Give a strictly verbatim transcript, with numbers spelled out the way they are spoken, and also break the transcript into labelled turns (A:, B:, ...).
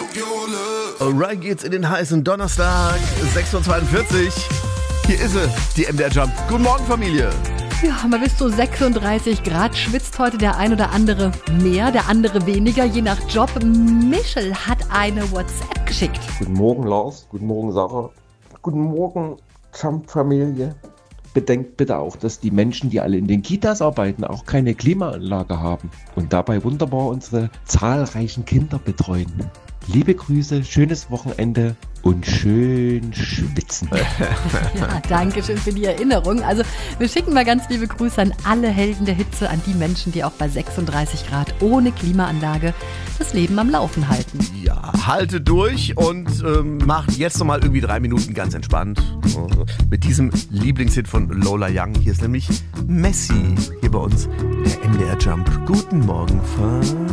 A: Alright, geht's in den heißen Donnerstag, sechs Uhr zweiundvierzig. Hier ist sie, die M D R Jump. Guten Morgen, Familie.
B: Ja, mal bis zu sechsunddreißig Grad schwitzt heute der ein oder andere mehr, der andere weniger, je nach Job. Michel hat eine WhatsApp geschickt.
C: Guten Morgen, Lars. Guten Morgen, Sarah. Guten Morgen, Jump-Familie. Bedenkt bitte auch, dass die Menschen, die alle in den Kitas arbeiten, auch keine Klimaanlage haben und dabei wunderbar unsere zahlreichen Kinder betreuen. Liebe Grüße, schönes Wochenende und schön schwitzen.
B: Ja, danke schön für die Erinnerung. Also wir schicken mal ganz liebe Grüße an alle Helden der Hitze, an die Menschen, die auch bei sechsunddreißig Grad ohne Klimaanlage das Leben am Laufen halten.
A: Ja, haltet durch und ähm, macht jetzt nochmal irgendwie drei Minuten ganz entspannt. Äh, mit diesem Lieblingshit von Lola Young. Hier ist nämlich Messi hier bei uns, der M D R Jump. Guten Morgen, Fa